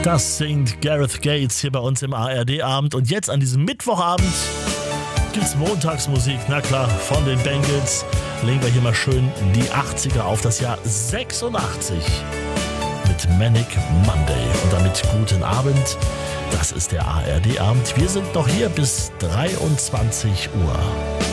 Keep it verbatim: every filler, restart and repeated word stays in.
Das singt Gareth Gates hier bei uns im A R D-Abend. Und jetzt an diesem Mittwochabend gibt's Montagsmusik. Na klar, von den Bengals legen wir hier mal schön die achtziger auf, das Jahr sechsundachtzig mit Manic Monday. Und damit guten Abend. Das ist der A R D-Abend. Wir sind noch hier bis dreiundzwanzig Uhr.